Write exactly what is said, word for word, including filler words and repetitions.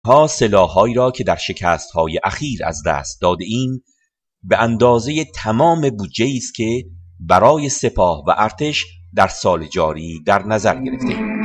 ها سلاح‌هایی را که در شکست‌های اخیر از دست داده‌ایم به اندازه تمام بودجه‌ای است که برای سپاه و ارتش در سال جاری در نظر گرفته‌ایم.